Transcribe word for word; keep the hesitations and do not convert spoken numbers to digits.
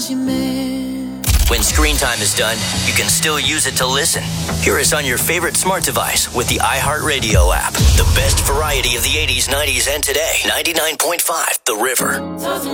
When screen time is done, you can still use it to listen. Hear us on your favorite smart device with the iHeartRadio app. The best variety of the eighties, nineties, and today. ninety-nine point five The River.